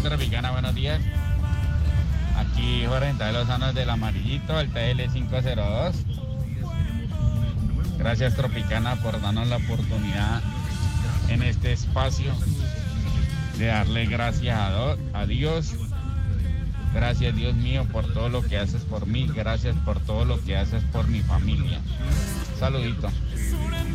Tropicana, buenos días. Aquí Jorge de Lozano del Amarillito, el TL502. Gracias Tropicana por darnos la oportunidad en este espacio de darle gracias a Dios. Gracias Dios mío por todo lo que haces por mí. Gracias por todo lo que haces por mi familia. Saludito.